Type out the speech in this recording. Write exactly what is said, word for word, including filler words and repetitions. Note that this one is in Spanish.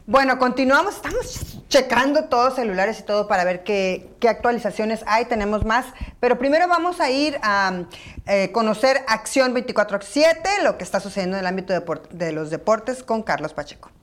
Bueno, continuamos, estamos checando todos celulares y todo para ver qué, qué actualizaciones hay, tenemos más, pero primero vamos a ir a eh, conocer Acción veinticuatro siete, lo que está sucediendo en el ámbito de, de los deportes con Carlos Pacheco.